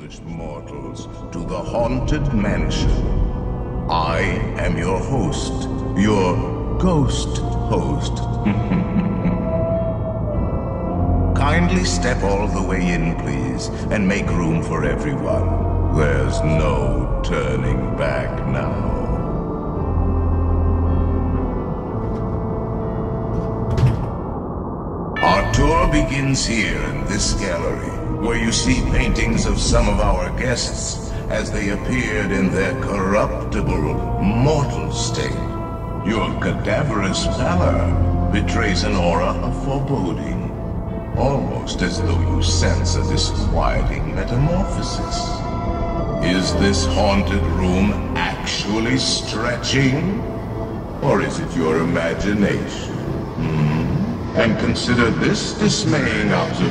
foolish mortals, to the Haunted Mansion. I am your host, your ghost host. Kindly step all the way in, please, and make room for everyone. There's no turning back now. Our tour begins here in this gallery, where you see paintings of some of our guests as they appeared in their corruptible, mortal state. Your cadaverous pallor betrays an aura of foreboding, almost as though you sense a disquieting metamorphosis. Is this haunted room actually stretching? Or is it your imagination? And consider this dismaying observation.